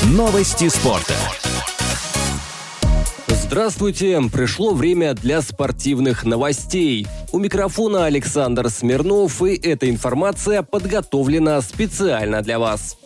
Новости спорта. Здравствуйте! Пришло время для спортивных новостей. У микрофона Александр Смирнов, и эта информация подготовлена специально для вас.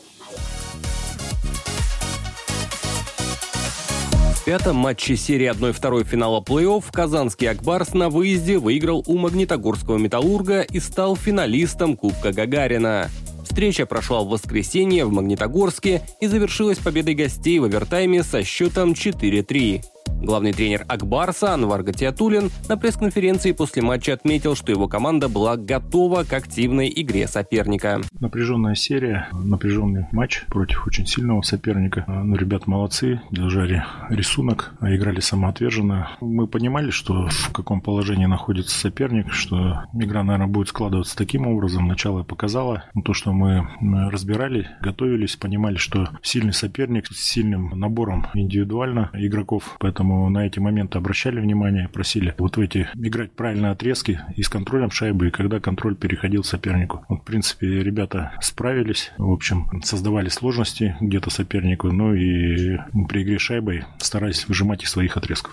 В пятом матче серии 1/2 финала плей-офф казанский «Акбарс» на выезде выиграл у Магнитогорского «Металлурга» и стал финалистом Кубка Гагарина. Встреча прошла в воскресенье в Магнитогорске и завершилась победой гостей в овертайме со счетом 4-3. Главный тренер «Акбарса» Анвар Гатиатуллин на пресс-конференции после матча отметил, что его команда была готова к активной игре соперника. Напряженная серия, напряженный матч против очень сильного соперника. Ребята молодцы, держали рисунок, играли самоотверженно. Мы понимали, что в каком положении находится соперник, что игра, наверное, будет складываться таким образом. Начало показало то, что мы разбирали, готовились, понимали, что сильный соперник с сильным набором индивидуально игроков, поэтому на эти моменты обращали внимание, просили в эти играть правильные отрезки и с контролем шайбы, и когда контроль переходил сопернику. В принципе, ребята справились, в общем, создавали сложности где-то сопернику, и при игре шайбой старались выжимать из своих отрезков.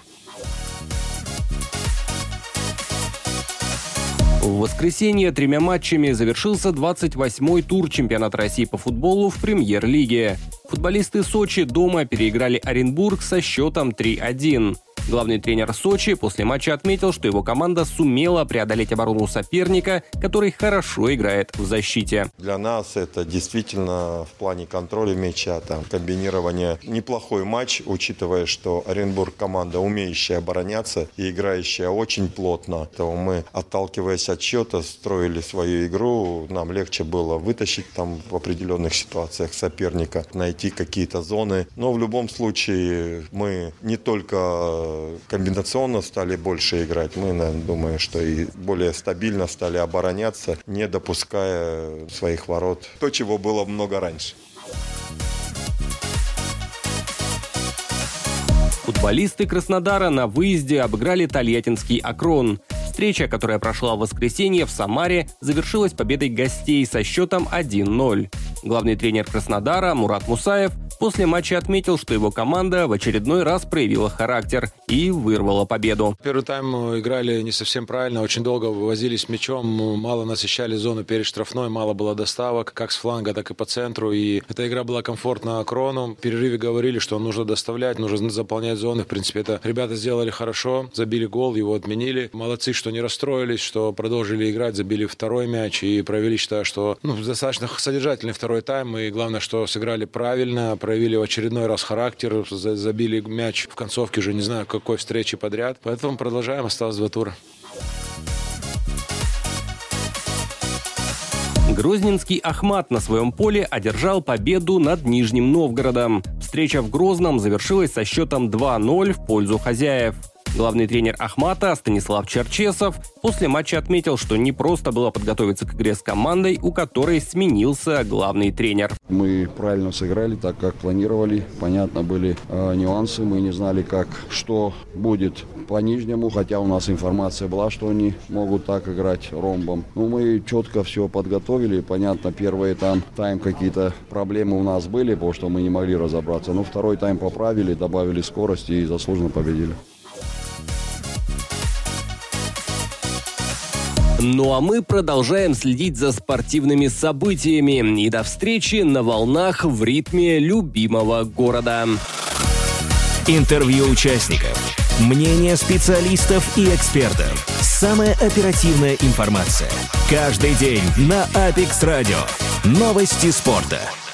В воскресенье 3 матчами завершился 28-й тур чемпионата России по футболу в премьер-лиге. Футболисты Сочи дома переиграли Оренбург со счетом 3-1. Главный тренер Сочи после матча отметил, что его команда сумела преодолеть оборону соперника, который хорошо играет в защите. Для нас это действительно в плане контроля мяча, комбинирования неплохой матч, учитывая, что Оренбург команда, умеющая обороняться и играющая очень плотно. Поэтому мы, отталкиваясь от счета, строили свою игру. Нам легче было вытащить в определенных ситуациях соперника, найти какие-то зоны. Но в любом случае мы не только комбинационно стали больше играть. Мы, думаю, что и более стабильно стали обороняться, не допуская своих ворот. То, чего было много раньше. Футболисты Краснодара на выезде обыграли тольяттинский «Акрон». Встреча, которая прошла в воскресенье в Самаре, завершилась победой гостей со счетом 1-0. Главный тренер Краснодара Мурат Мусаев после матча отметил, что его команда в очередной раз проявила характер и вырвала победу. Первый тайм играли не совсем правильно, очень долго возились мячом, мало насыщали зону перед штрафной, мало было доставок, как с фланга, так и по центру. И эта игра была комфортна Акрону. В перерыве говорили, что нужно доставлять, нужно заполнять зоны. В принципе, это ребята сделали хорошо, забили гол, его отменили. Молодцы, что не расстроились, что продолжили играть, забили второй мяч и провели, считаю, что достаточно содержательный второй тайм. И главное, что сыграли правильно, проявили в очередной раз характер, забили мяч в концовке уже не знаю какой встречи подряд. Поэтому продолжаем, осталось 2 тура. Грозненский «Ахмат» на своем поле одержал победу над Нижним Новгородом. Встреча в Грозном завершилась со счетом 2-0 в пользу хозяев. Главный тренер «Ахмата» Станислав Черчесов после матча отметил, что не просто было подготовиться к игре с командой, у которой сменился главный тренер. Мы правильно сыграли так, как планировали. Понятно, были нюансы. Мы не знали, что будет по Нижнему, хотя у нас информация была, что они могут так играть ромбом. Мы четко все подготовили. Понятно, первый тайм какие-то проблемы у нас были, потому что мы не могли разобраться. Но второй тайм поправили, добавили скорости и заслуженно победили. А мы продолжаем следить за спортивными событиями и до встречи на волнах в ритме любимого города. Интервью участников, мнения специалистов и экспертов, самая оперативная информация. Каждый день на Apex Radio. Новости спорта.